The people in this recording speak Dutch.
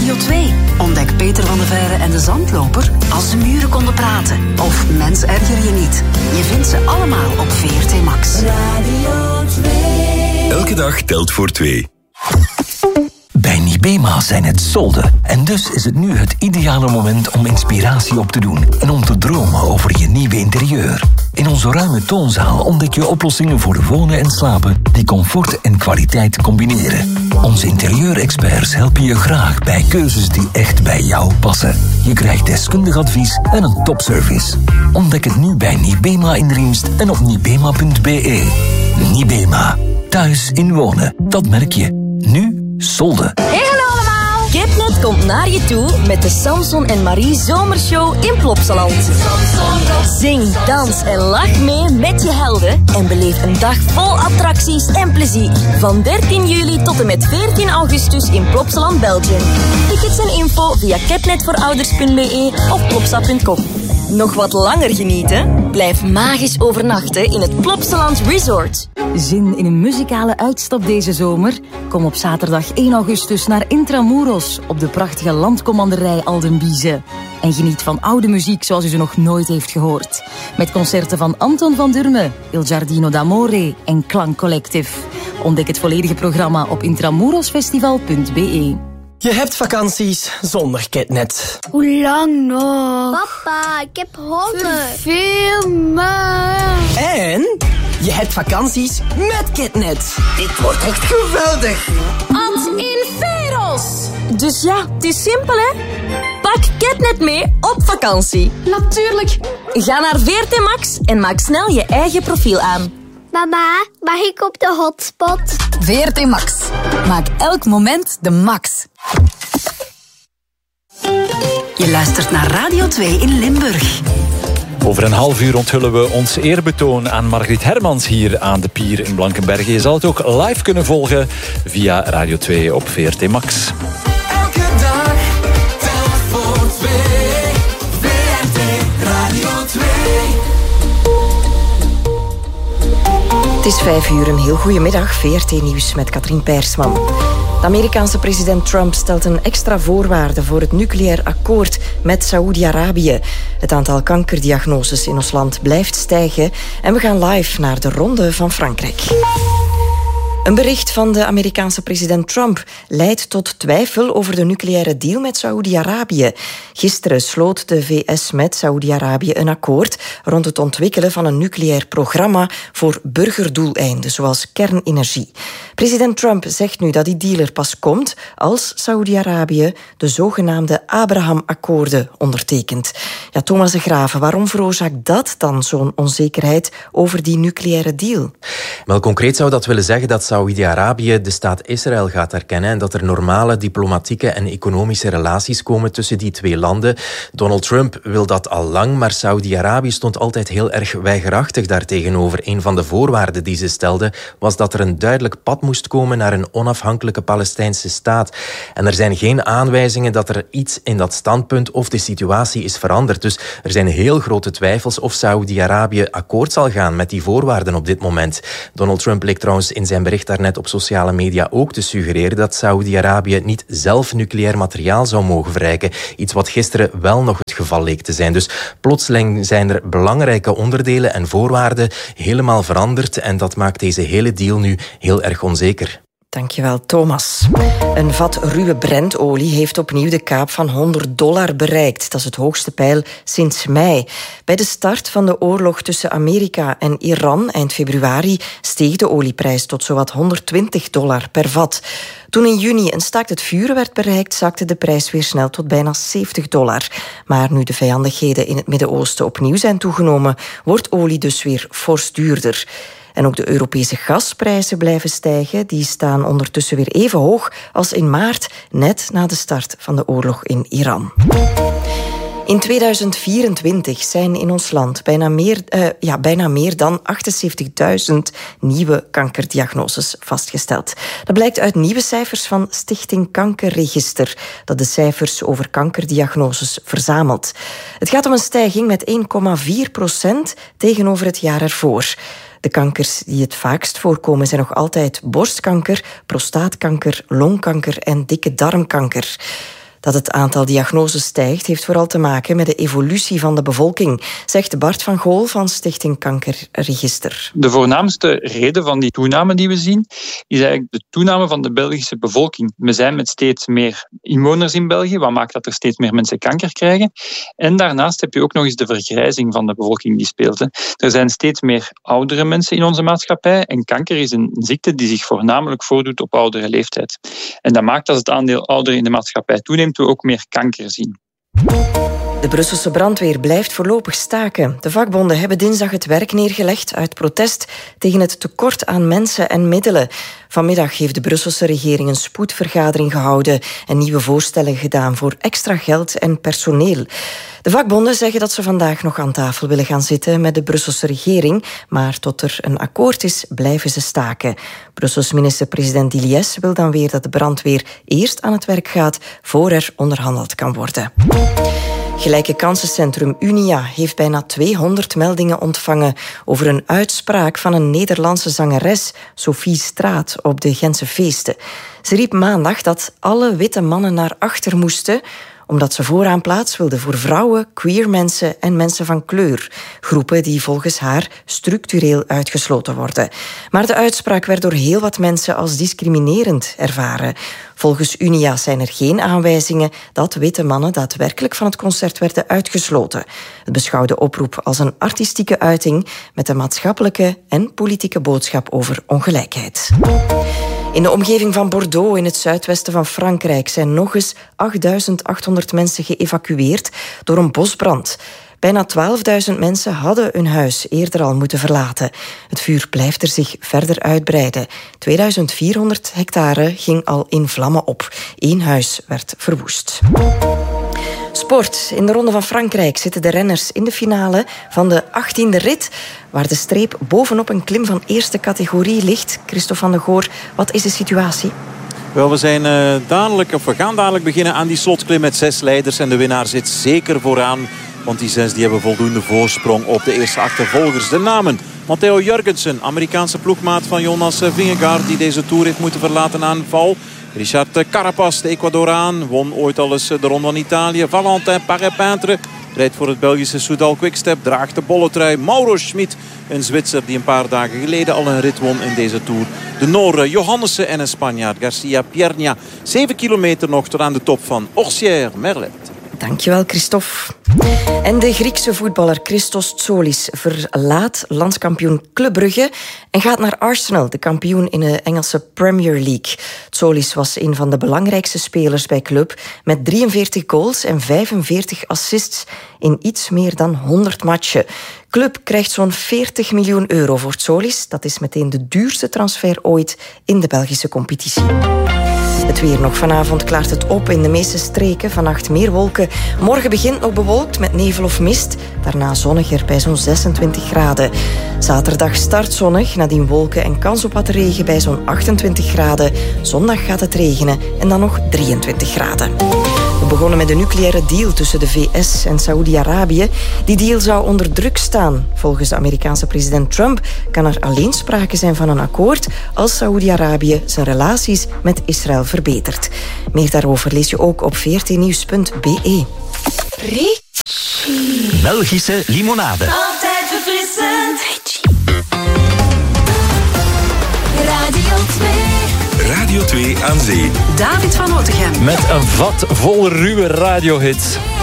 Radio 2. Ontdek Peter van de Veire en de Zandloper als de muren konden praten. Of Mens erger je niet. Je vindt ze allemaal op VRT Max. Radio 2. Elke dag telt voor 2. Bij Nibema zijn het solden. En dus is het nu het ideale moment om inspiratie op te doen en om te dromen over je nieuwe interieur. In onze ruime toonzaal ontdek je oplossingen voor wonen en slapen die comfort en kwaliteit combineren. Onze interieurexperts helpen je graag bij keuzes die echt bij jou passen. Je krijgt deskundig advies en een topservice. Ontdek het nu bij Nibema in Riemst en op nibema.be. Nibema. Thuis in wonen. Dat merk je. Nu solden. Hey, hallo allemaal! Kipnet komt naar je toe met de Samson en Marie Zomershow in Plopsaland. Zing, dans en lach mee met je helden en beleef een dag vol attracties en plezier. Van 13 juli tot en met 14 augustus in Plopsaland, België. Tickets en info via capnetvoorouders.be of plopsa.com. Nog wat langer genieten? Blijf magisch overnachten in het Plopsaland Resort. Zin in een muzikale uitstap deze zomer? Kom op zaterdag 1 augustus naar Intramuros op de prachtige landcommanderij Aldenbize. En geniet van oude muziek zoals u ze nog nooit heeft gehoord. Met concerten van Anton van Durme, Il Giardino d'Amore en Klank Collective. Ontdek het volledige programma op intramurosfestival.be. Je hebt vakanties zonder Kidnet. Hoe lang nog? Papa, ik heb honger. Veel maar. En je hebt vakanties met Kidnet. Dit wordt echt geweldig. Ad in Veros. Dus ja, het is simpel hè. Pak Kidnet mee op vakantie. Natuurlijk. Ga naar VRT Max en maak snel je eigen profiel aan. Mama, mag ik op de hotspot? VRT Max. Maak elk moment de max. Je luistert naar Radio 2 in Limburg. Over een half uur onthullen we ons eerbetoon aan Margriet Hermans hier aan de Pier in Blankenberge. Je zal het ook live kunnen volgen via Radio 2 op VRT Max. Elke dag telt voor 2. VRT Radio 2. Het is 5 uur, een heel goede middag. VRT Nieuws met Katrien Peirsman. De Amerikaanse president Trump stelt een extra voorwaarde voor het nucleair akkoord met Saoedi-Arabië. Het aantal kankerdiagnoses in ons land blijft stijgen en we gaan live naar de Ronde van Frankrijk. Een bericht van de Amerikaanse president Trump leidt tot twijfel over de nucleaire deal met Saoedi-Arabië. Gisteren sloot de VS met Saoedi-Arabië een akkoord rond het ontwikkelen van een nucleair programma voor burgerdoeleinden, zoals kernenergie. President Trump zegt nu dat die deal er pas komt als Saoedi-Arabië de zogenaamde Abraham-akkoorden ondertekent. Ja, Thomas de Graven, waarom veroorzaakt dat dan zo'n onzekerheid over die nucleaire deal? Wel, concreet zou dat willen zeggen dat Saoedi-Arabië de staat Israël gaat erkennen en dat er normale diplomatieke en economische relaties komen tussen die twee landen. Donald Trump wil dat al lang, maar Saoedi-Arabië stond altijd heel erg weigerachtig daartegenover. Een van de voorwaarden die ze stelde was dat er een duidelijk pad moest komen naar een onafhankelijke Palestijnse staat. En er zijn geen aanwijzingen dat er iets in dat standpunt of de situatie is veranderd. Dus er zijn heel grote twijfels of Saoedi-Arabië akkoord zal gaan met die voorwaarden op dit moment. Donald Trump leek trouwens in zijn bericht daarnet op sociale media ook te suggereren dat Saoedi-Arabië niet zelf nucleair materiaal zou mogen verrijken. Iets wat gisteren wel nog het geval leek te zijn. Dus plotseling zijn er belangrijke onderdelen en voorwaarden helemaal veranderd en dat maakt deze hele deal nu heel erg onzeker. Dankjewel, Thomas. Een vat ruwe Brentolie heeft opnieuw de kaap van $100 bereikt. Dat is het hoogste peil sinds mei. Bij de start van de oorlog tussen Amerika en Iran eind februari steeg de olieprijs tot zowat $120 per vat. Toen in juni een staakt het vuren werd bereikt, zakte de prijs weer snel tot bijna $70. Maar nu de vijandigheden in het Midden-Oosten opnieuw zijn toegenomen, wordt olie dus weer fors duurder. En ook de Europese gasprijzen blijven stijgen. Die staan ondertussen weer even hoog als in maart, net na de start van de oorlog in Iran. In 2024 zijn in ons land bijna meer dan 78.000 nieuwe kankerdiagnoses vastgesteld. Dat blijkt uit nieuwe cijfers van Stichting Kankerregister, dat de cijfers over kankerdiagnoses verzamelt. Het gaat om een stijging met 1,4% tegenover het jaar ervoor. De kankers die het vaakst voorkomen zijn nog altijd borstkanker, prostaatkanker, longkanker en dikke darmkanker. Dat het aantal diagnoses stijgt heeft vooral te maken met de evolutie van de bevolking, zegt Bart van Gool van Stichting Kankerregister. De voornaamste reden van die toename die we zien, is eigenlijk de toename van de Belgische bevolking. We zijn met steeds meer inwoners in België, wat maakt dat er steeds meer mensen kanker krijgen. En daarnaast heb je ook nog eens de vergrijzing van de bevolking die speelt. Er zijn steeds meer oudere mensen in onze maatschappij en kanker is een ziekte die zich voornamelijk voordoet op oudere leeftijd. En dat maakt dat het aandeel ouderen in de maatschappij toeneemt, we ook meer kanker zien. De Brusselse brandweer blijft voorlopig staken. De vakbonden hebben dinsdag het werk neergelegd uit protest tegen het tekort aan mensen en middelen. Vanmiddag heeft de Brusselse regering een spoedvergadering gehouden en nieuwe voorstellen gedaan voor extra geld en personeel. De vakbonden zeggen dat ze vandaag nog aan tafel willen gaan zitten met de Brusselse regering, maar tot er een akkoord is, blijven ze staken. Brussels minister-president Diliès wil dan weer dat de brandweer eerst aan het werk gaat voor er onderhandeld kan worden. Gelijke kansencentrum Unia heeft bijna 200 meldingen ontvangen over een uitspraak van een Nederlandse zangeres, Sophie Straat, op de Gentse feesten. Ze riep maandag dat alle witte mannen naar achter moesten, omdat ze vooraan plaats wilde voor vrouwen, queer mensen en mensen van kleur. Groepen die volgens haar structureel uitgesloten worden. Maar de uitspraak werd door heel wat mensen als discriminerend ervaren. Volgens Unia zijn er geen aanwijzingen dat witte mannen daadwerkelijk van het concert werden uitgesloten. Het beschouwde de oproep als een artistieke uiting met een maatschappelijke en politieke boodschap over ongelijkheid. In de omgeving van Bordeaux, in het zuidwesten van Frankrijk, zijn nog eens 8.800 mensen geëvacueerd door een bosbrand. Bijna 12.000 mensen hadden hun huis eerder al moeten verlaten. Het vuur blijft er zich verder uitbreiden. 2400 hectare ging al in vlammen op. 1 huis werd verwoest. Sport. In de Ronde van Frankrijk zitten de renners in de finale van de 18e rit, waar de streep bovenop een klim van eerste categorie ligt. Christophe van der Goor, wat is de situatie? Wel, we gaan dadelijk beginnen aan die slotklim met 6 leiders. En de winnaar zit zeker vooraan. Want die 6 hebben voldoende voorsprong op de eerste achtervolgers. De namen: Matteo Jorgensen, Amerikaanse ploegmaat van Jonas Vingegaard, die deze Tour heeft moeten verlaten aan val. Richard Carapaz, de Ecuadoraan, won ooit al eens de Ronde van Italië. Valentin Paré-Peintre rijdt voor het Belgische Soudal Quickstep, draagt de bolle trui. Mauro Schmid, een Zwitser die een paar dagen geleden al een rit won in deze Tour. De Noren Johannessen en een Spanjaard, Garcia Pierna. 7 kilometer nog tot aan de top van Orsières-Merlet. Dankjewel, Christophe. En de Griekse voetballer Christos Tzoulis verlaat landskampioen Club Brugge en gaat naar Arsenal, de kampioen in de Engelse Premier League. Tzoulis was een van de belangrijkste spelers bij Club, met 43 goals en 45 assists in iets meer dan 100 matchen. Club krijgt zo'n 40 miljoen euro voor Tzoulis. Dat is meteen de duurste transfer ooit in de Belgische competitie. Het weer nog. Vanavond klaart het op in de meeste streken. Vannacht meer wolken. Morgen begint nog bewolkt met nevel of mist. Daarna zonniger bij zo'n 26 graden. Zaterdag start zonnig, nadien wolken en kans op wat regen bij zo'n 28 graden. Zondag gaat het regenen en dan nog 23 graden. We begonnen met een nucleaire deal tussen de VS en Saoedi-Arabië. Die deal zou onder druk staan. Volgens de Amerikaanse president Trump kan er alleen sprake zijn van een akkoord als Saoedi-Arabië zijn relaties met Israël verbetert. Meer daarover lees je ook op vrtnieuws.be. Belgische limonade. Altijd verfrissend. Radio 2. Radio 2 aan zee. David van Otegem. Met een vat vol ruwe radiohits.